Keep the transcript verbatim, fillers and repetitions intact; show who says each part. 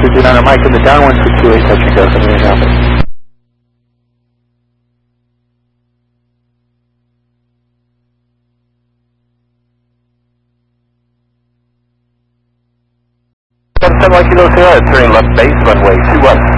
Speaker 1: two nine, Mike in the downwind for two eight, touching go, seven traffic. seven one Kilo Sierra, turning left base, runway two one.